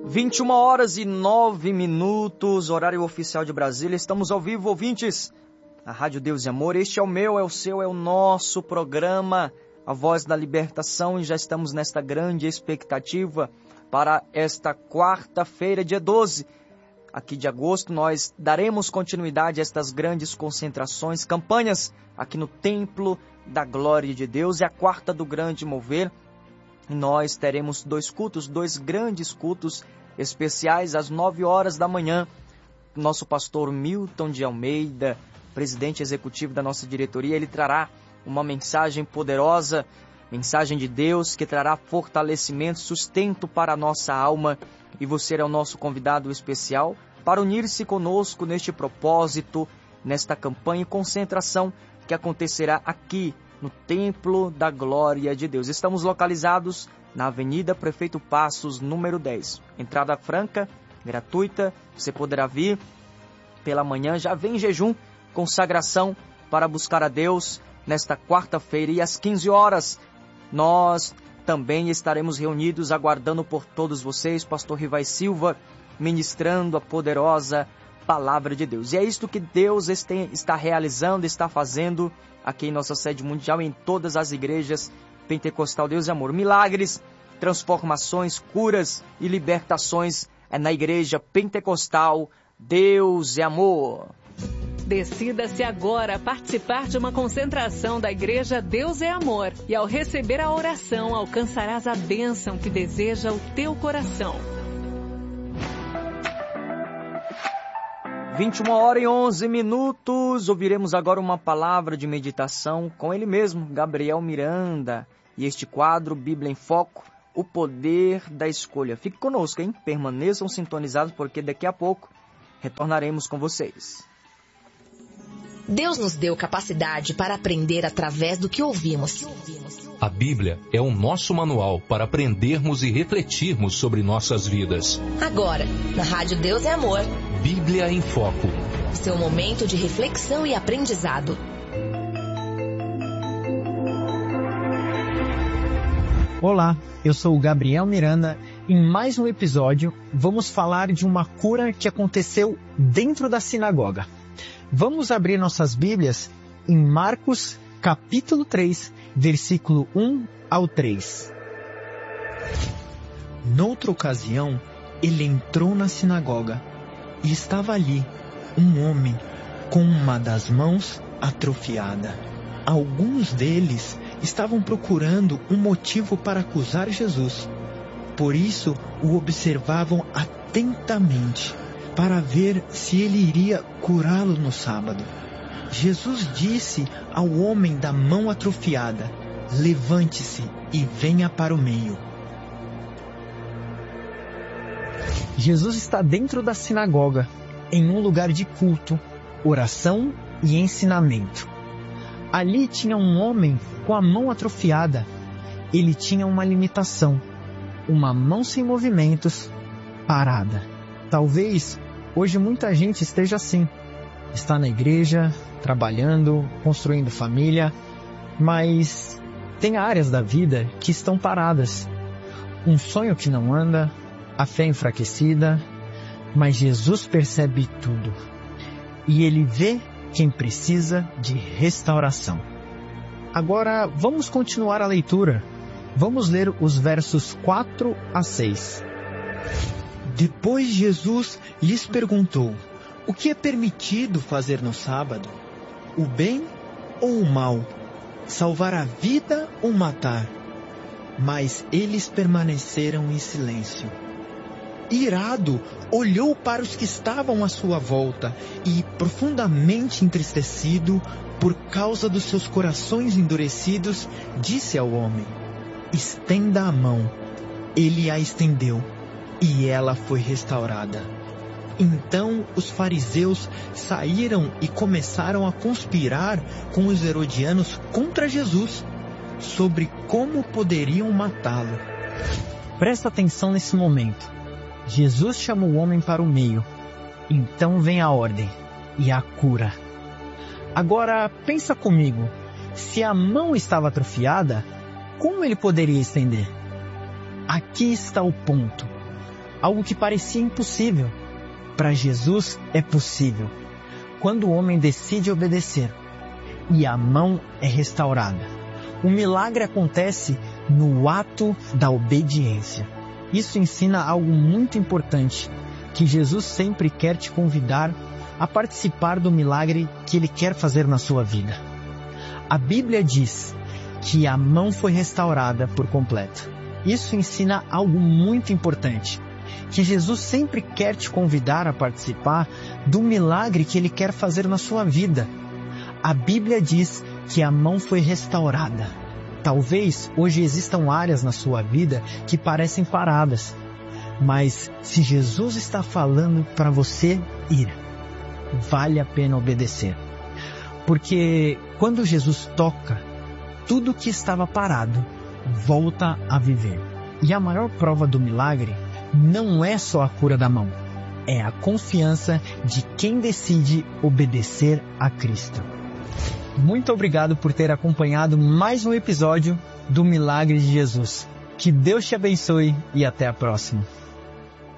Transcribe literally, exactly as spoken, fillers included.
vinte e uma horas e nove minutos, horário oficial de Brasília. Estamos ao vivo, ouvintes. A Rádio Deus e Amor, este é o meu, é o seu, é o nosso programa, a Voz da Libertação. E já estamos nesta grande expectativa para esta quarta-feira, dia doze. Aqui de agosto, nós daremos continuidade a estas grandes concentrações, campanhas aqui no Templo da Glória de Deus. É a quarta do Grande Mover. Nós teremos dois cultos, dois grandes cultos especiais às nove horas da manhã. Nosso pastor Milton de Almeida, presidente executivo da nossa diretoria, ele trará uma mensagem poderosa, mensagem de Deus que trará fortalecimento, sustento para a nossa alma. E você é o nosso convidado especial para unir-se conosco neste propósito, nesta campanha e concentração que acontecerá aqui no Templo da Glória de Deus. Estamos localizados na Avenida Prefeito Passos, número dez. Entrada franca, gratuita, você poderá vir pela manhã, já vem em jejum, consagração para buscar a Deus nesta quarta-feira. E às quinze horas, nós também estaremos reunidos aguardando por todos vocês, pastor Rivai Silva, ministrando a poderosa Palavra de Deus. E é isto que Deus está realizando, está fazendo aqui em nossa sede mundial, em todas as igrejas Pentecostal Deus e Amor. Milagres, transformações, curas e libertações é na igreja Pentecostal Deus e Amor. Decida-se agora a participar de uma concentração da Igreja Deus é Amor. E ao receber a oração, alcançarás a bênção que deseja o teu coração. vinte e uma horas e onze minutos, ouviremos agora uma palavra de meditação com ele mesmo, Gabriel Miranda. E este quadro, Bíblia em Foco, o poder da escolha. Fique conosco, hein? Permaneçam sintonizados, porque daqui a pouco retornaremos com vocês. Deus nos deu capacidade para aprender através do que ouvimos. A Bíblia é o nosso manual para aprendermos e refletirmos sobre nossas vidas. Agora, na Rádio Deus é Amor, Bíblia em Foco. Seu momento de reflexão e aprendizado. Olá, eu sou o Gabriel Miranda. Em mais um episódio, vamos falar de uma cura que aconteceu dentro da sinagoga. Vamos abrir nossas Bíblias em Marcos, capítulo três, versículo um ao três. Noutra ocasião, ele entrou na sinagoga e estava ali um homem com uma das mãos atrofiada. Alguns deles estavam procurando um motivo para acusar Jesus. Por isso, o observavam atentamente, para ver se ele iria curá-lo no sábado. Jesus disse ao homem da mão atrofiada: levante-se e venha para o meio. Jesus está dentro da sinagoga, em um lugar de culto, oração e ensinamento. Ali tinha um homem com a mão atrofiada. Ele tinha uma limitação, uma mão sem movimentos, parada. Talvez hoje muita gente esteja assim. Está na igreja, trabalhando, construindo família, mas tem áreas da vida que estão paradas. Um sonho que não anda, a fé enfraquecida, mas Jesus percebe tudo. E Ele vê quem precisa de restauração. Agora vamos continuar a leitura. Vamos ler os versos quatro a seis. Depois Jesus lhes perguntou: o que é permitido fazer no sábado? O bem ou o mal? Salvar a vida ou matar? Mas eles permaneceram em silêncio. Irado, olhou para os que estavam à sua volta e, profundamente entristecido por causa dos seus corações endurecidos, disse ao homem: estenda a mão. Ele a estendeu e ela foi restaurada. Então os fariseus saíram e começaram a conspirar com os herodianos contra Jesus, sobre como poderiam matá-lo. Presta atenção nesse momento. Jesus chama o homem para o meio. Então vem a ordem e a cura. Agora pensa comigo. Se a mão estava atrofiada, como ele poderia estender? Aqui está o ponto. algo que parecia impossível. Para Jesus é possível, quando o homem decide obedecer e a mão é restaurada. O milagre acontece no ato da obediência. Isso ensina algo muito importante, que Jesus sempre quer te convidar a participar do milagre que Ele quer fazer na sua vida. A Bíblia diz que a mão foi restaurada por completo. Isso ensina algo muito importante, que Jesus sempre quer te convidar a participar do milagre que Ele quer fazer na sua vida. A Bíblia diz que a mão foi restaurada. Talvez hoje existam áreas na sua vida que parecem paradas, mas se Jesus está falando para você ir, vale a pena obedecer. Porque quando Jesus toca, tudo que estava parado volta a viver. E a maior prova do milagre não é só a cura da mão, é a confiança de quem decide obedecer a Cristo. Muito obrigado por ter acompanhado mais um episódio do Milagre de Jesus. Que Deus te abençoe e até a próxima.